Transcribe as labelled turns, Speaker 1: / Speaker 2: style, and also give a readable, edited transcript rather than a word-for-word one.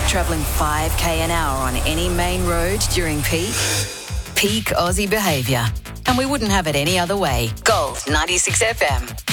Speaker 1: travelling 5k an hour on any main road during peak? Peak Aussie behaviour. And we wouldn't have it any other way. Gold 96 FM.